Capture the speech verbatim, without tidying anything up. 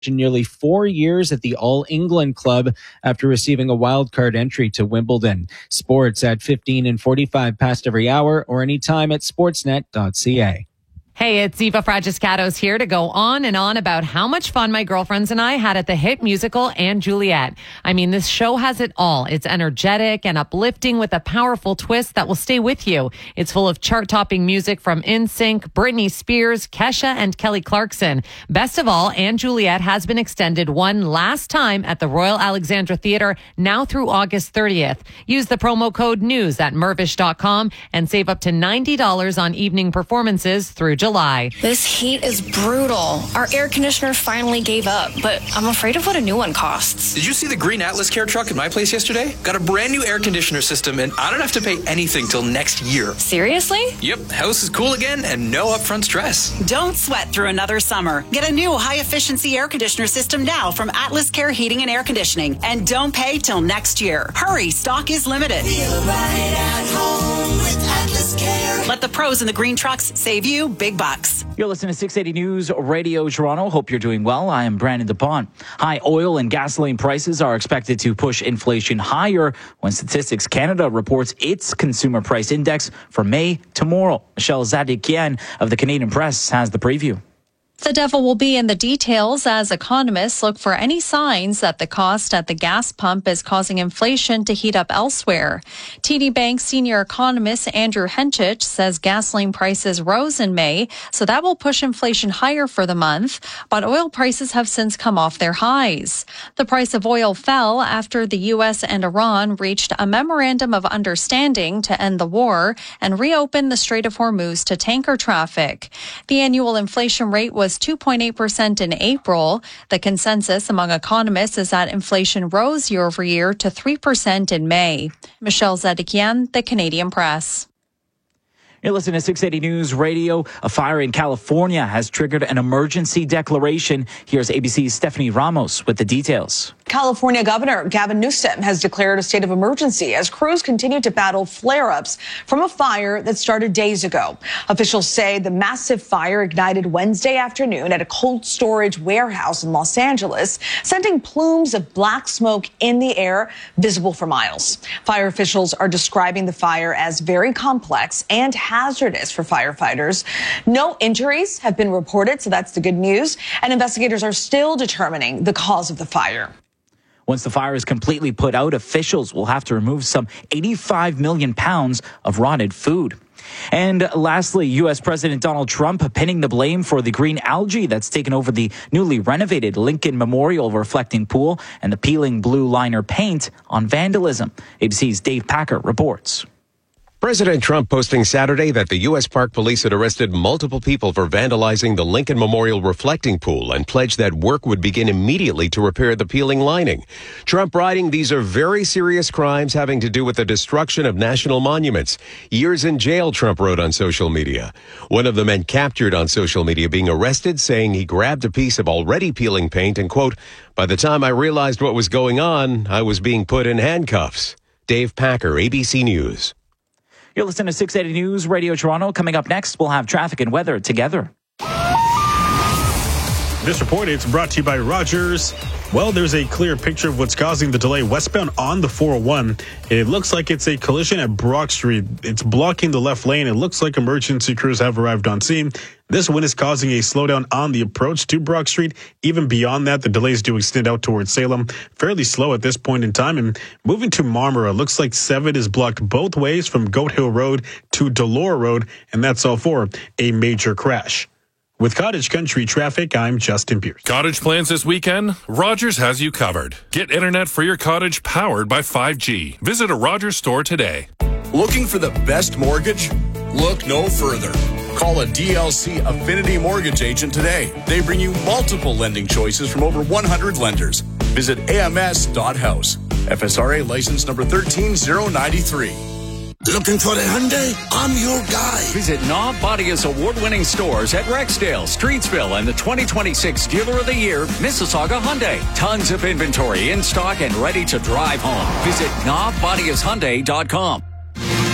nearly four years at the All England club after receiving a wildcard entry to Wimbledon. Sports at fifteen and forty-five past every hour or anytime at sportsnet dot c a. Hey, it's Eva Fragiscatos here to go on and on about how much fun my girlfriends and I had at the hit musical And Juliet. I mean, this show has it all. It's energetic and uplifting with a powerful twist that will stay with you. It's full of chart-topping music from N Sync, Britney Spears, Kesha, and Kelly Clarkson. Best of all, And Juliet has been extended one last time at the Royal Alexandra Theatre, now through August thirtieth. Use the promo code NEWS at mervish dot com and save up to ninety dollars on evening performances through July. This heat is brutal. Our air conditioner finally gave up, but I'm afraid of what a new one costs. Did you see the green Atlas Care truck at my place yesterday? Got a brand new air conditioner system, and I don't have to pay anything till next year. Seriously? Yep, house is cool again and no upfront stress. Don't sweat through another summer. Get a new high-efficiency air conditioner system now from Atlas Care Heating and Air Conditioning, and don't pay till next year. Hurry, stock is limited. Feel right at home with Atlas Care. Let the pros in the green trucks save you big bucks. You're listening to six eighty News Radio Toronto. Hope you're doing well. I am Brandon DePont. High oil and gasoline prices are expected to push inflation higher when Statistics Canada reports its consumer price index for May tomorrow. Michelle Zadikian of the Canadian Press has the preview. The devil will be in the details as economists look for any signs that the cost at the gas pump is causing inflation to heat up elsewhere. T D Bank senior economist Andrew Henchich says gasoline prices rose in May, so that will push inflation higher for the month, but oil prices have since come off their highs. The price of oil fell after the U S and Iran reached a memorandum of understanding to end the war and reopen the Strait of Hormuz to tanker traffic. The annual inflation rate was two point eight percent in April. The consensus among economists is that inflation rose year over year to three percent in May. Michelle Zadikian, the Canadian Press. You're listening to six eighty News Radio. A fire in California has triggered an emergency declaration. Here's A B C's Stephanie Ramos with the details. California Governor Gavin Newsom has declared a state of emergency as crews continue to battle flare-ups from a fire that started days ago. Officials say the massive fire ignited Wednesday afternoon at a cold storage warehouse in Los Angeles, sending plumes of black smoke in the air, visible for miles. Fire officials are describing the fire as very complex and hazardous for firefighters. No injuries have been reported, so that's the good news, and investigators are still determining the cause of the fire. Once the fire is completely put out, officials will have to remove some eighty-five million pounds of rotted food. And lastly, U S President Donald Trump pinning the blame for the green algae that's taken over the newly renovated Lincoln Memorial reflecting pool and the peeling blue liner paint on vandalism. A B C's Dave Packer reports. President Trump posting Saturday that the U S Park Police had arrested multiple people for vandalizing the Lincoln Memorial reflecting pool and pledged that work would begin immediately to repair the peeling lining. Trump writing, these are very serious crimes having to do with the destruction of national monuments. Years in jail, Trump wrote on social media. One of the men captured on social media being arrested, saying he grabbed a piece of already peeling paint and, quote, by the time I realized what was going on, I was being put in handcuffs. Dave Packer, A B C News. You're listening to six eighty News Radio Toronto. Coming up next, we'll have traffic and weather together. This report is brought to you by Rogers. Well, there's a clear picture of what's causing the delay westbound on the four oh one. It looks like it's a collision at Brock Street. It's blocking the left lane. It looks like emergency crews have arrived on scene. This wind is causing a slowdown on the approach to Brock Street. Even beyond that, the delays do extend out towards Salem. Fairly slow at this point in time. And moving to Marmora, looks like seven is blocked both ways from Goat Hill Road to Delore Road. And that's all for a major crash. With Cottage Country Traffic, I'm Justin Pierce. Cottage plans this weekend? Rogers has you covered. Get internet for your cottage powered by five G. Visit a Rogers store today. Looking for the best mortgage? Look no further. Call a D L C Affinity Mortgage agent today. They bring you multiple lending choices from over one hundred lenders. Visit A M S dot house. F S R A license number one three zero nine three. Looking for a Hyundai? I'm your guy. Visit Knob Bodia's award-winning stores at Rexdale, Streetsville, and the twenty twenty-six Dealer of the Year, Mississauga Hyundai. Tons of inventory in stock and ready to drive home. Visit knob bodias hyundai dot com.